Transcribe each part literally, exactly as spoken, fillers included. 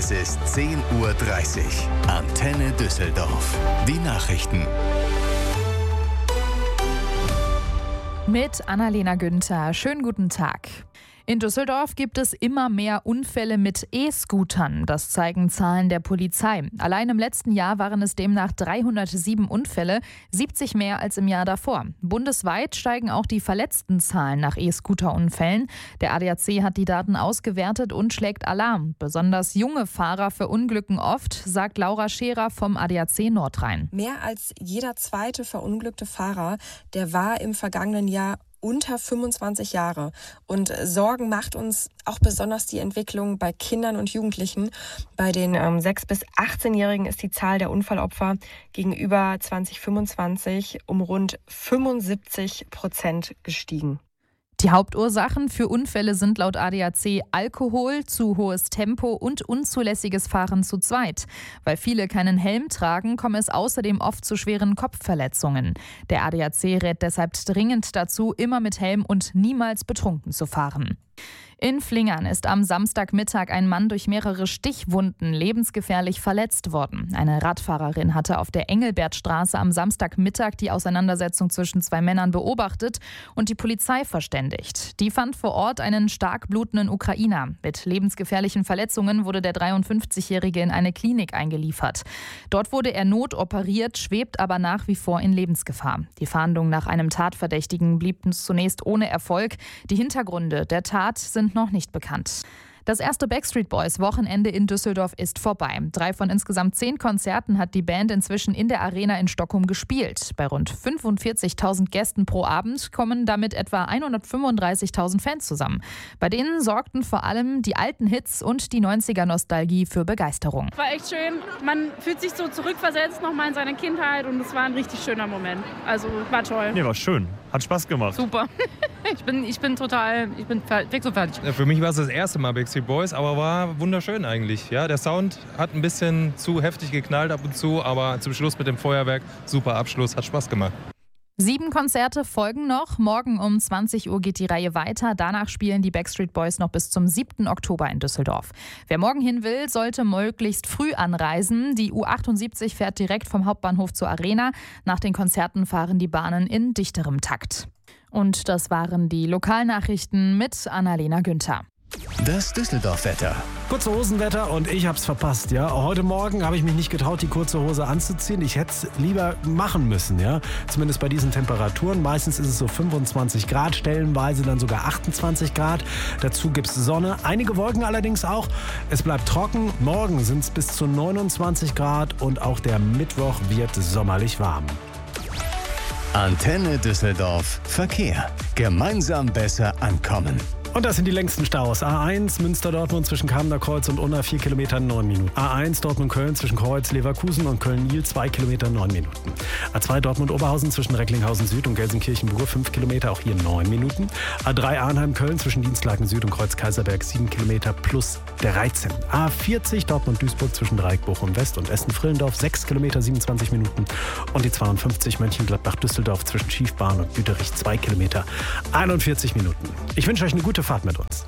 Es ist zehn Uhr dreißig. Antenne Düsseldorf. Die Nachrichten. Mit Annalena Günther. Schönen guten Tag. In Düsseldorf gibt es immer mehr Unfälle mit E-Scootern. Das zeigen Zahlen der Polizei. Allein im letzten Jahr waren es demnach dreihundertsieben Unfälle, siebzig mehr als im Jahr davor. Bundesweit steigen auch die Verletztenzahlen nach E-Scooter-Unfällen. Der A D A C hat die Daten ausgewertet und schlägt Alarm. Besonders junge Fahrer verunglücken oft, sagt Laura Scherer vom A D A C Nordrhein. Mehr als jeder zweite verunglückte Fahrer, der war im vergangenen Jahr unter fünfundzwanzig Jahre. Und Sorgen macht uns auch besonders die Entwicklung bei Kindern und Jugendlichen. Bei den ähm, sechs- bis achtzehnjährigen ist die Zahl der Unfallopfer gegenüber zwanzig fünfundzwanzig um rund fünfundsiebzig Prozent gestiegen. Die Hauptursachen für Unfälle sind laut A D A C Alkohol, zu hohes Tempo und unzulässiges Fahren zu zweit. Weil viele keinen Helm tragen, kommt es außerdem oft zu schweren Kopfverletzungen. Der A D A C rät deshalb dringend dazu, immer mit Helm und niemals betrunken zu fahren. In Flingern ist am Samstagmittag ein Mann durch mehrere Stichwunden lebensgefährlich verletzt worden. Eine Radfahrerin hatte auf der Engelbertstraße am Samstagmittag die Auseinandersetzung zwischen zwei Männern beobachtet und die Polizei verständigt. Die fand vor Ort einen stark blutenden Ukrainer. Mit lebensgefährlichen Verletzungen wurde der dreiundfünfzigjährige in eine Klinik eingeliefert. Dort wurde er notoperiert, schwebt aber nach wie vor in Lebensgefahr. Die Fahndung nach einem Tatverdächtigen blieb zunächst ohne Erfolg. Die Hintergründe der Tat sind noch nicht bekannt. Das erste Backstreet Boys Wochenende in Düsseldorf ist vorbei. Drei von insgesamt zehn Konzerten hat die Band inzwischen in der Arena in Stockholm gespielt. Bei rund fünfundvierzigtausend Gästen pro Abend kommen damit etwa hundertfünfunddreißigtausend Fans zusammen. Bei denen sorgten vor allem die alten Hits und die neunziger-Nostalgie für Begeisterung. War echt schön. Man fühlt sich so zurückversetzt nochmal in seine Kindheit und es war ein richtig schöner Moment. Also war toll. Nee, war schön. Hat Spaß gemacht. Super. Ich bin, ich bin total, ich bin fix und fertig. Für mich war es das erste Mal Backstreet Boys, aber war wunderschön eigentlich. Ja, der Sound hat ein bisschen zu heftig geknallt ab und zu, aber zum Schluss mit dem Feuerwerk, super Abschluss, hat Spaß gemacht. Sieben Konzerte folgen noch. Morgen um zwanzig Uhr geht die Reihe weiter. Danach spielen die Backstreet Boys noch bis zum siebten Oktober in Düsseldorf. Wer morgen hin will, sollte möglichst früh anreisen. Die U achtundsiebzig fährt direkt vom Hauptbahnhof zur Arena. Nach den Konzerten fahren die Bahnen in dichterem Takt. Und das waren die Lokalnachrichten mit Annalena Günther. Das Düsseldorf-Wetter. Kurze Hosenwetter und ich hab's verpasst, ja. Heute Morgen habe ich mich nicht getraut, die kurze Hose anzuziehen. Ich hätte es lieber machen müssen, ja. Zumindest bei diesen Temperaturen. Meistens ist es so fünfundzwanzig Grad, stellenweise dann sogar achtundzwanzig Grad. Dazu gibt's Sonne, einige Wolken allerdings auch. Es bleibt trocken. Morgen sind es bis zu neunundzwanzig Grad und auch der Mittwoch wird sommerlich warm. Antenne Düsseldorf. Verkehr. Gemeinsam besser ankommen. Und das sind die längsten Staus. A eins Münster-Dortmund zwischen Kamener Kreuz und Unna vier Kilometer neun Minuten. A eins Dortmund-Köln zwischen Kreuz, Leverkusen und Köln-Niel zwei Kilometer neun Minuten. A zwei Dortmund-Oberhausen zwischen Recklinghausen Süd und Gelsenkirchen-Bur fünf Kilometer, auch hier neun Minuten. A drei Arnheim-Köln zwischen Dienstlaken Süd und Kreuz-Kaiserberg sieben Kilometer plus dreizehn. A vierzig Dortmund-Duisburg zwischen Dreieck Bochum West und Essen-Frillendorf sechs Kilometer siebenundzwanzig Minuten. Und die zweiundfünfzig Mönchengladbach-Düsseldorf zwischen Schiefbahn und Büterich zwei Kilometer einundvierzig Minuten. Ich wünsche euch eine gute Fahrt mit uns.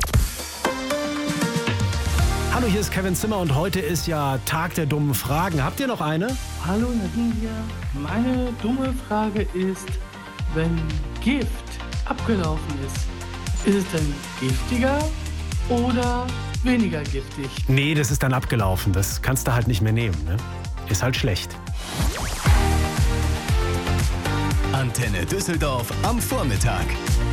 Hallo, hier ist Kevin Zimmer und heute ist ja Tag der dummen Fragen. Habt ihr noch eine? Hallo Nadine hier. Meine dumme Frage ist, wenn Gift abgelaufen ist, ist es dann giftiger oder weniger giftig? Nee, das ist dann abgelaufen. Das kannst du halt nicht mehr nehmen, ne? Ist halt schlecht. Antenne Düsseldorf am Vormittag.